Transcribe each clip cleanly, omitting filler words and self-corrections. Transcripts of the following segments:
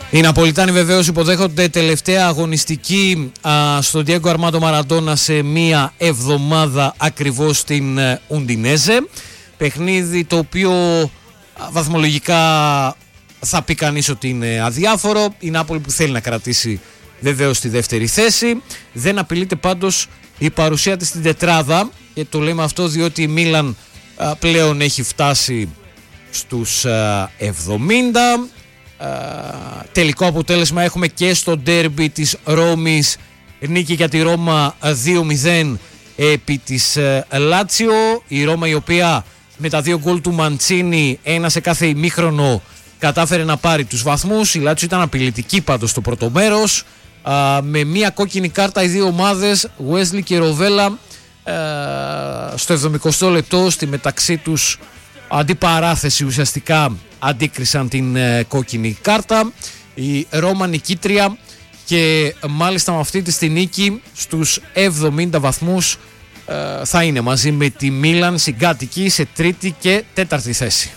Οι Ναπολιτάνοι βεβαίως υποδέχονται τελευταία αγωνιστική στον Diego Armando Maradona σε μία εβδομάδα ακριβώς στην Ουντινέζε. Παιχνίδι το οποίο βαθμολογικά θα πει κανείς ότι είναι αδιάφορο. Η Νάπολη που θέλει να κρατήσει βεβαίως τη δεύτερη θέση. Δεν απειλείται πάντως η παρουσία της στην τετράδα, και το λέμε αυτό διότι η Μίλαν πλέον έχει φτάσει στους 70. Τελικό αποτέλεσμα έχουμε και στο ντέρμπι της Ρώμης, νίκη για τη Ρώμα 2-0 επί της Λάτσιο. Η Ρώμα η οποία με τα 2 γκολ του Μαντσίνι, ένα σε κάθε ημίχρονο, κατάφερε να πάρει τους βαθμούς. Η Λάτσιο ήταν απειλητική πάντως στο πρώτο μέρος, με μία κόκκινη κάρτα οι δύο ομάδες, Wesley και Ροβέλα, στο 70 λεπτό στη μεταξύ τους αντιπαράθεση ουσιαστικά αντίκρισαν την κόκκινη κάρτα. Η Ρώμα νικήτρια και μάλιστα με αυτή τη νίκη στους 70 βαθμούς θα είναι μαζί με τη Μίλαν συγκάτοικη σε τρίτη και τέταρτη θέση.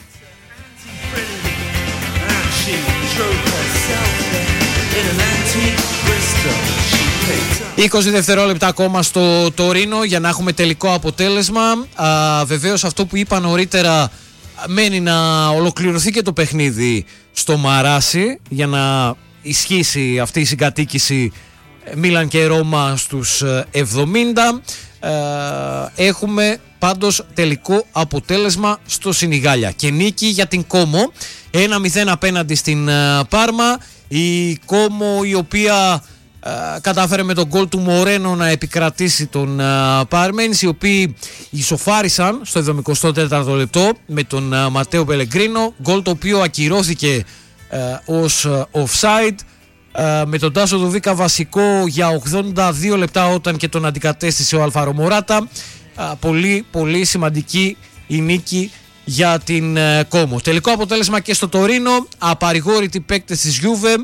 20 δευτερόλεπτα ακόμα στο Τωρίνο για να έχουμε τελικό αποτέλεσμα. Βεβαίως αυτό που είπα νωρίτερα, μένει να ολοκληρωθεί και το παιχνίδι στο Μαράσι για να ισχύσει αυτή η συγκατοίκηση Μίλαν και Ρώμα στους 70. Έχουμε πάντως τελικό αποτέλεσμα στο Σινιγάλια και νίκη για την Κόμο 1-0 απέναντι στην Πάρμα. Η Κόμο η οποία κατάφερε με τον γκολ του Μορένο να επικρατήσει τον Πάρμενς, οι οποίοι ισοφάρισαν στο 74ο λεπτό με τον Ματέο Πελεγκρίνο, γκολ το οποίο ακυρώθηκε ως offside, με τον Τάσο Δουβίκα βασικό για 82 λεπτά όταν και τον αντικατέστησε ο Αλφάρο Μωράτα. Πολύ πολύ σημαντική η νίκη για την Κόμο. Τελικό αποτέλεσμα και στο Τωρίνο, απαρηγόρητοι παίκτες της Γιούβε.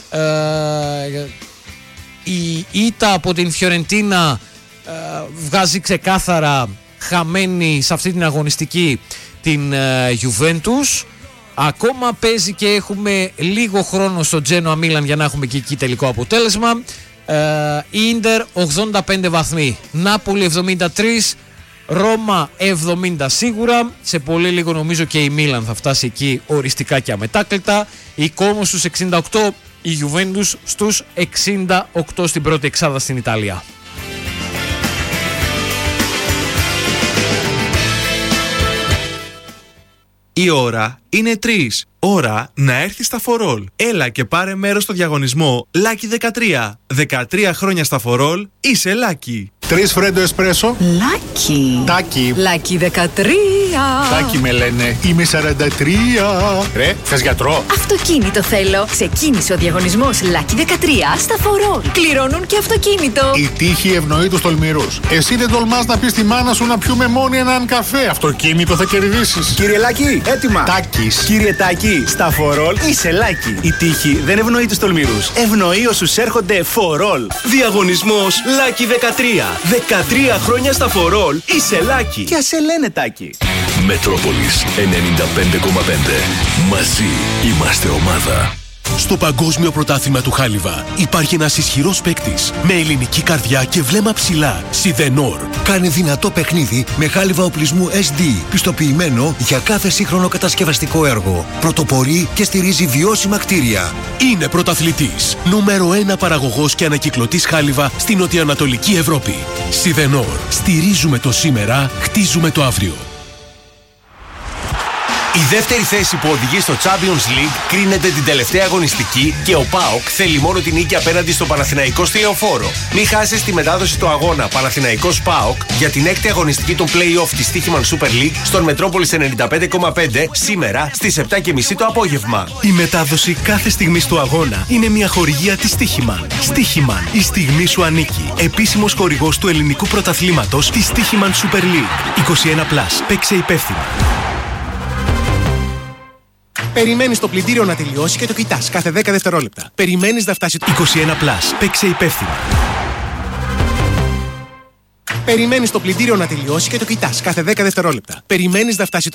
Η ήττα από την Φιωρεντίνα βγάζει ξεκάθαρα χαμένη σε αυτή την αγωνιστική την Juventus. Ακόμα παίζει και έχουμε λίγο χρόνο στο Τζένοα Μίλαν για να έχουμε και εκεί τελικό αποτέλεσμα. Ίντερ 85 βαθμοί, Νάπολη 73, Ρώμα 70 σίγουρα. Σε πολύ λίγο νομίζω και η Μίλαν θα φτάσει εκεί οριστικά και αμετάκλητα. Η Κόμο στους 68, η Juventus στους 68 στην πρώτη εξάδα στην Ιταλία. Η ώρα είναι 3. Ώρα να έρθεις στα For All. Έλα και πάρε μέρος στο διαγωνισμό Lucky 13. 13 χρόνια στα For All, είσαι Lucky. 3 φρέντο εσπρέσο. Lucky. Τάκι. Lucky 13. Τάκι με λένε. Είμαι 43. Ρε, θες γιατρό? Αυτοκίνητο θέλω. Ξεκίνησε ο διαγωνισμός Lucky 13 στα For All. Κληρώνουν και αυτοκίνητο. Η τύχη ευνοεί τους τολμηρούς. Εσύ δεν τολμάς να πεις στη μάνα σου να πιούμε μόνοι έναν καφέ. Αυτοκίνητο θα κερδίσεις. Κύριε Λάκη, έτοιμα. Τάκης. Κύριε Τάκη, στα For All είσαι Lucky. Η τύχη δεν ευνοεί τους τολμηρούς. Ευνοεί όσους έρχονται For All. Διαγωνισμός Lucky 13. 13 χρόνια στα For All είσαι Lucky. Και ας σε λένε Τάκη. Μετρόπολης 95,5. Μαζί είμαστε ομάδα. Στο Παγκόσμιο Πρωτάθλημα του Χάλιβα υπάρχει ένας ισχυρός παίκτης με ελληνική καρδιά και βλέμμα ψηλά. Σιδενόρ. Κάνει δυνατό παιχνίδι με χάλιβα οπλισμού SD, πιστοποιημένο για κάθε σύγχρονο κατασκευαστικό έργο. Πρωτοπορεί και στηρίζει βιώσιμα κτίρια. Είναι πρωταθλητής. Νούμερο 1 παραγωγός και ανακυκλωτής χάλιβα στην νοτιοανατολική Ευρώπη. Σιδενόρ. Στηρίζουμε το σήμερα, χτίζουμε το αύριο. Η δεύτερη θέση που οδηγεί στο Champions League κρίνεται την τελευταία αγωνιστική και ο ΠΑΟΚ θέλει μόνο την νίκη απέναντι στο Παναθηναϊκό στη Λεωφόρο. Μην χάσεις τη μετάδοση του αγώνα Παναθηναϊκός ΠΑΟΚ για την έκτη αγωνιστική των play-off της Στίχημαν Super League στον Μετρόπολης 95,5 σήμερα στις 7:30 το απόγευμα. Η μετάδοση κάθε στιγμής του αγώνα είναι μια χορηγία της Στίχημαν. Στίχημαν, η στιγμή σου ανήκει. Επίσημος χορηγός του ελληνικού πρωταθλήματος της Στίχημαν Super League. 21+. Παίξε υπεύθυνα. Περιμένεις το πλυντήριο να τελειώσει και το κοιτάς κάθε 10 δευτερόλεπτα. Περιμένεις να φτάσει το 21+. Παίξε υπεύθυνα. Περιμένεις το πλυντήριο να τελειώσει και το κοιτάς κάθε 10 δευτερόλεπτα. Περιμένεις να φτάσει